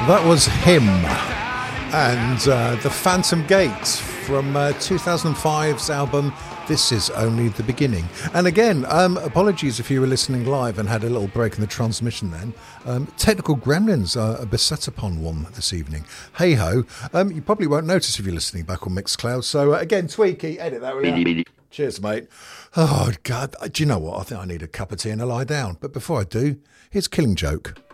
That was him and the Phantom Gates from 2005's album This Is Only the Beginning. And again, apologies if you were listening live and had a little break in the transmission then. Technical gremlins are beset upon one this evening. Hey ho, you probably won't notice if you're listening back on Mixcloud. So again, Tweaky, edit that. Cheers, mate. Oh God, do you know what? I think I need a cup of tea and a lie down. But before I do, here's Killing Joke.